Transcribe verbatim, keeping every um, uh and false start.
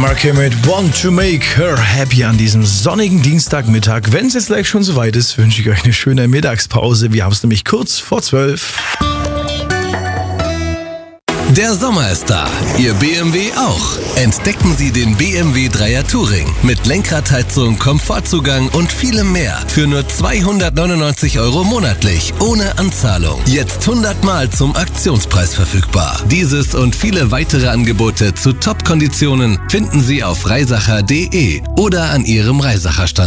Marke mit Want to Make Her Happy an diesem sonnigen Dienstagmittag. Wenn es jetzt gleich schon soweit ist, wünsche ich euch eine schöne Mittagspause. Wir haben es nämlich kurz vor zwölf. Der Sommer ist da, Ihr B M W auch. Entdecken Sie den B M W Dreier Touring mit Lenkradheizung, Komfortzugang und vielem mehr für nur zweihundertneunundneunzig Euro monatlich, ohne Anzahlung. Jetzt hundert Mal zum Aktionspreis verfügbar. Dieses und viele weitere Angebote zu Top-Konditionen finden Sie auf reisacher punkt de oder an Ihrem Reisacher-Stand.